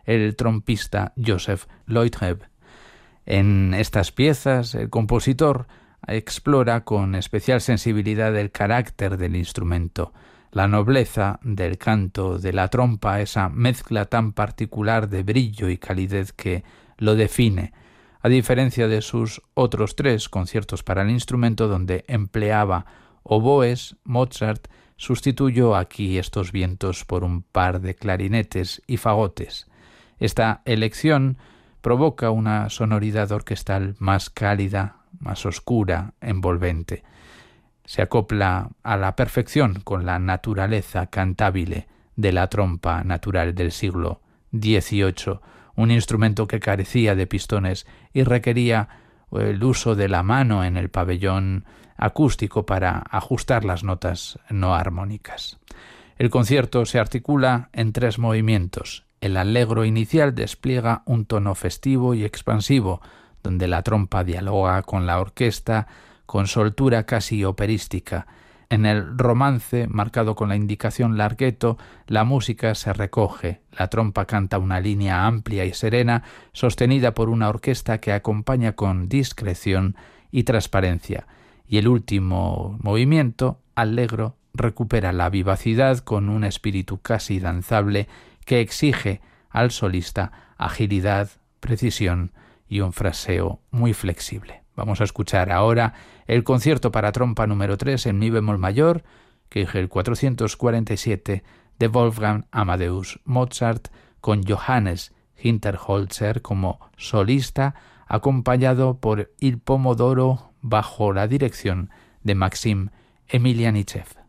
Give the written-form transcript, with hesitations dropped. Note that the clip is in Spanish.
el trompista Joseph Leutheb. En estas piezas, el compositor explora con especial sensibilidad el carácter del instrumento, la nobleza del canto de la trompa, esa mezcla tan particular de brillo y calidez que lo define, a diferencia de sus otros 3 conciertos para el instrumento donde empleaba oboes. Mozart sustituyó aquí estos vientos por un par de clarinetes y fagotes. Esta elección provoca una sonoridad orquestal más cálida, más oscura, envolvente. Se acopla a la perfección con la naturaleza cantabile de la trompa natural del siglo XVIII, un instrumento que carecía de pistones y requería el uso de la mano en el pabellón acústico para ajustar las notas no armónicas. El concierto se articula en 3 movimientos. El allegro inicial despliega un tono festivo y expansivo, donde la trompa dialoga con la orquesta con soltura casi operística. En el romance, marcado con la indicación larghetto, la música se recoge. La trompa canta una línea amplia y serena, sostenida por una orquesta que acompaña con discreción y transparencia. Y el último movimiento, allegro, recupera la vivacidad con un espíritu casi danzable que exige al solista agilidad, precisión y un fraseo muy flexible. Vamos a escuchar ahora el concierto para trompa número 3 en mi bemol mayor, que es el 447 de Wolfgang Amadeus Mozart, con Johannes Hinterholzer como solista, acompañado por Il Pomodoro bajo la dirección de Maxim Emilianichev.